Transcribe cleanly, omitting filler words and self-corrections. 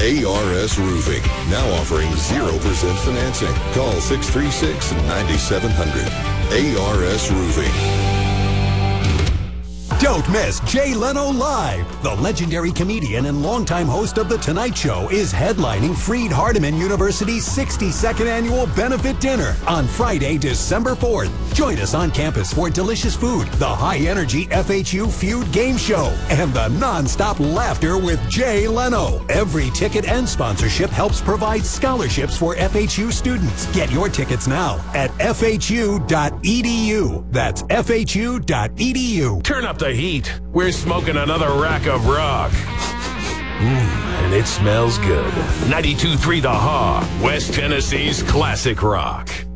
ARS Roofing, now offering 0% financing. Call 636-9700. ARS Roofing. Don't miss Jay Leno Live. The legendary comedian and longtime host of The Tonight Show is headlining Freed Hardeman University's 62nd annual benefit dinner on Friday, December 4th. Join us on campus for delicious food, the high-energy FHU Feud game show, and the non-stop laughter with Jay Leno. Every ticket and sponsorship helps provide scholarships for FHU students. Get your tickets now at fhu.edu. That's fhu.edu. Turn up the heat. We're smoking another rack of rock. And it smells good. 92.3 The Hog, West Tennessee's classic rock.